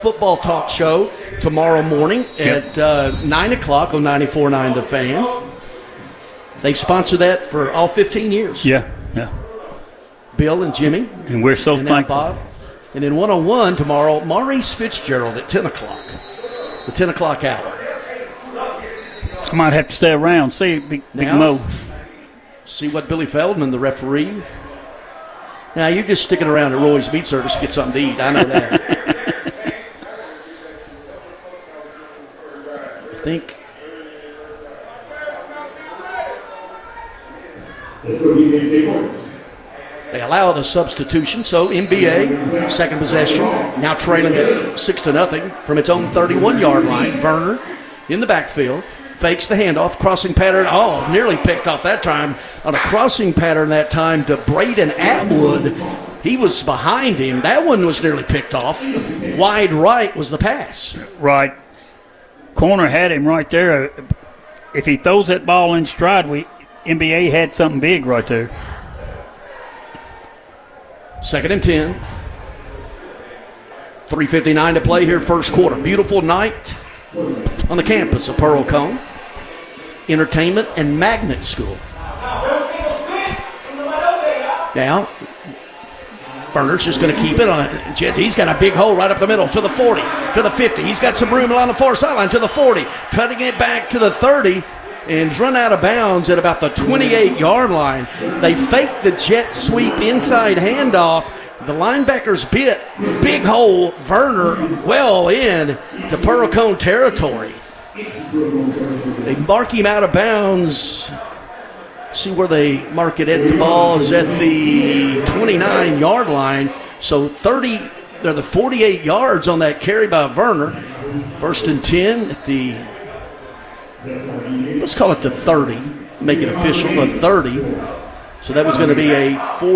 Football talk show tomorrow morning at 9 o'clock on 94.9 The Fan. They've sponsored that for all 15 years. Yeah. Bill and Jimmy. And we're so thankful. Bob. And then 101 tomorrow, Maurice Fitzgerald at 10 o'clock. The 10 o'clock hour. I might have to stay around. See Big Mo. See what Billy Feldman, the referee. Now, you're just sticking around at Roy's Meat Service to get something to eat. I know that. I think they allowed a substitution, so NBA, second possession, now trailing it 6-0 from its own 31-yard line. Werner in the backfield, fakes the handoff, crossing pattern. Oh, nearly picked off that time on a crossing pattern that time to Braden Atwood. He was behind him. That one was nearly picked off. Wide right was the pass. Right. Corner had him right there. If he throws that ball in stride, NBA had something big right there. 2nd and 10. 3:59 to play here, first quarter. Beautiful night on the campus of Pearl Cone Entertainment and Magnet School. Now, Werner's just going to keep it on. He's got a big hole right up the middle to the 40, to the 50. He's got some room along the far sideline to the 40, cutting it back to the 30, and run out of bounds at about the 28-yard line. They fake the jet sweep inside handoff. The linebackers big hole. Werner well in to Pearl Cone territory. They mark him out of bounds. See where they mark it at. The ball is at the 29-yard line. So they're the 48 yards on that carry by Werner. 1st and 10 at the, let's call it the 30. Make it official, the 30. So that was going to be a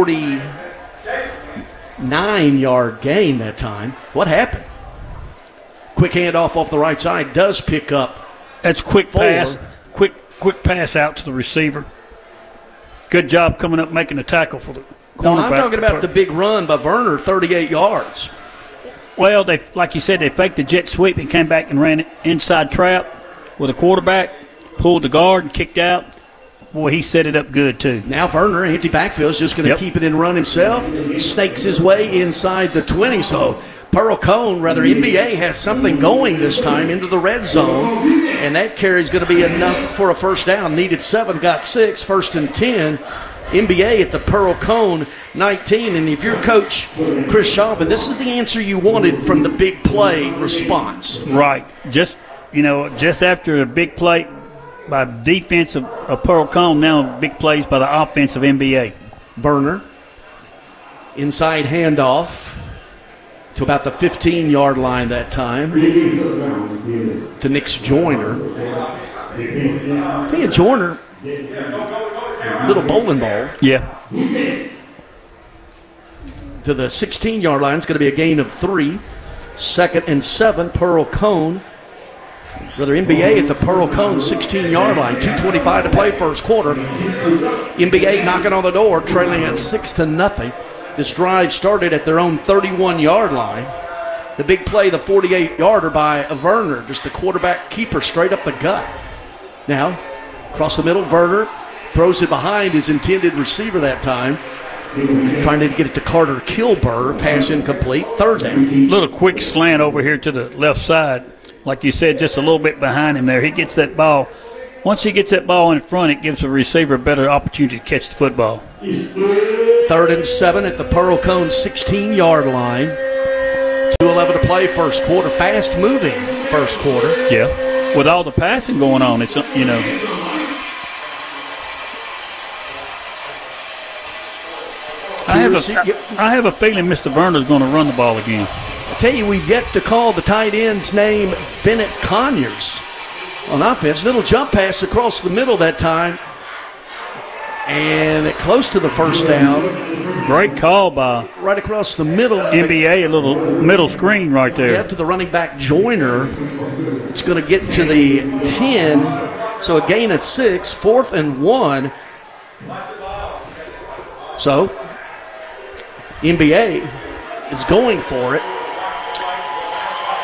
49-yard gain that time. What happened? Quick handoff off the right side does pick up. That's quick pass. Quick pass out to the receiver. Good job coming up making a tackle for the cornerback. No, I'm talking about the big run by Werner, 38 yards. Well, they, like you said, they faked the jet sweep and came back and ran it inside trap with a quarterback, pulled the guard and kicked out. Boy, he set it up good, too. Now Werner, empty backfield, is just going to keep it and run himself. Snakes his way inside the 20. So Pearl Cone, NBA, has something going this time into the red zone. And that carry is going to be enough for a first down. Needed 7, got 6, 1st and 10. NBA at the Pearl Cone 19. And if you're Coach Chris Chauvin, this is the answer you wanted from the big play response. Right. Just after a big play by defense of Pearl Cone, now big plays by the offense of NBA. Werner, inside handoff to about the 15-yard line that time to Nick Joyner. Joyner, little bowling ball. Yeah. To the 16-yard line. It's going to be a gain of 3. 2nd and 7, Pearl Cone. NBA at the Pearl Cone 16-yard line. 2:25 to play first quarter. NBA knocking on the door, trailing at 6-0. This drive started at their own 31-yard line. The big play, the 48-yarder by Werner, just the quarterback keeper straight up the gut. Now, across the middle, Werner throws it behind his intended receiver that time. Trying to get it to Carter Kilburr. Pass incomplete. 3rd down. Little quick slant over here to the left side. Like you said, just a little bit behind him there. He gets that ball. Once he gets that ball in front, it gives the receiver a better opportunity to catch the football. 3rd and 7 at the Pearl Cone 16-yard line. 2:11 to play first quarter. Fast-moving first quarter. Yeah. With all the passing going on, it's, I have a feeling Mr. Werner's going to run the ball again. I tell you, we've yet to call the tight end's name Bennett Conyers on offense. Little jump pass across the middle that time. And close to the first down. Great call by right across the middle. NBA, a little middle screen right there. Yeah, to the running back Joyner. It's going to get to the 10. So a gain of 6, 4th and 1. So NBA is going for it.